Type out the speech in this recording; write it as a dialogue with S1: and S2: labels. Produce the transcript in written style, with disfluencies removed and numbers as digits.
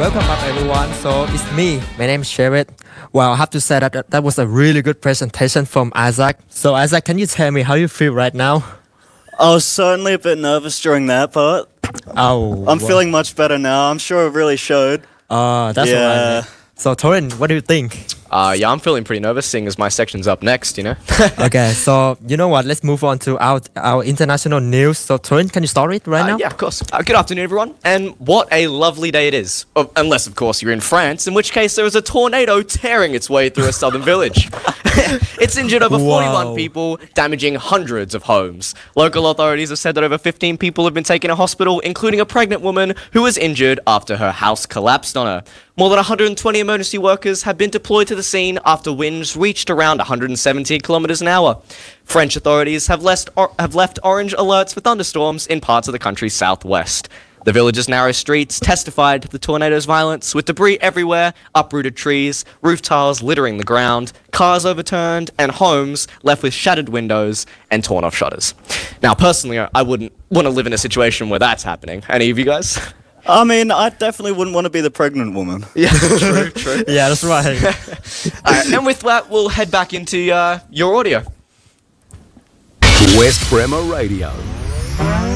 S1: welcome back everyone. So it's me. My name is Sherrit. Well, I have to say that was a really good presentation from Isaac. So Isaac, can you tell me how you feel right now?
S2: I was certainly a bit nervous during that part. I'm feeling much better now. I'm sure it really showed.
S1: That's
S2: Yeah.
S1: alright. So Torin, what do you think?
S3: Yeah, I'm feeling pretty nervous seeing as my section's up next, you know?
S1: Okay, so you know what? Let's move on to our international news. So Torin, can you start it right now?
S3: Yeah, of course. Good afternoon, everyone. And what a lovely day it is. Unless, of course, you're in France, in which case there is a tornado tearing its way through a southern village. It's injured over 41 people, damaging hundreds of homes. Local authorities have said that over 15 people have been taken to hospital, including a pregnant woman who was injured after her house collapsed on her. More than 120 emergency workers have been deployed to the scene after winds reached around 170 kilometers an hour. French authorities have left orange alerts for thunderstorms in parts of the country's southwest. The village's narrow streets testified to the tornado's violence, with debris everywhere, uprooted trees, roof tiles littering the ground, cars overturned, and homes left with shattered windows and torn off shutters. Now, personally, I wouldn't want to live in a situation where that's happening. Any of you guys?
S2: I mean, I definitely wouldn't want to be the pregnant woman.
S3: Yeah, true.
S1: Yeah, that's right.
S3: Alright, and with that, we'll head back into your audio.
S4: West Bremer Radio.